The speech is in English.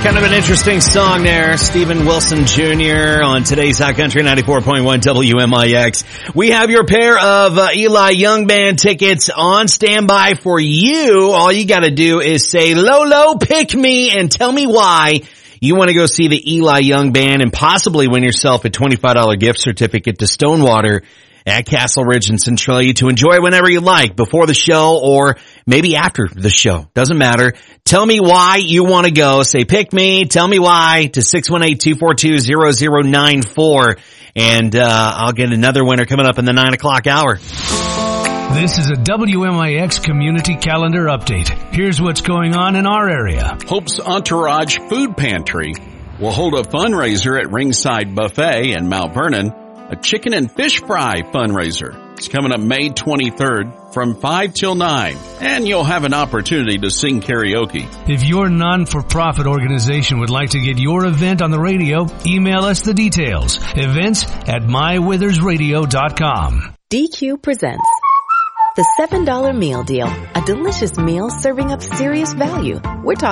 Kind of an interesting song there. Stephen Wilson Jr. on today's Hot Country 94.1 WMIX. We have your pair of Eli Young Band tickets on standby for you. All you got to do is say, Lolo, pick me, and tell me why you want to go see the Eli Young Band and possibly win yourself a $25 gift certificate to Stonewater at Castle Ridge in Centralia to enjoy whenever you like, before the show or maybe after the show. Doesn't matter. Tell me why you want to go. Say, pick me. Tell me why to 618-242-0094. And I'll get another winner coming up in the 9 o'clock hour. This is a WMIX community calendar update. Here's what's going on in our area. Hope's Entourage Food Pantry will hold a fundraiser at Ringside Buffet in Mount Vernon, a chicken and fish fry fundraiser. It's coming up May 23rd from 5 till 9, and you'll have an opportunity to sing karaoke. If your non-for-profit organization would like to get your event on the radio, email us the details. events@mywithersradio.com. DQ presents the $7 meal deal, a delicious meal serving up serious value. We're talking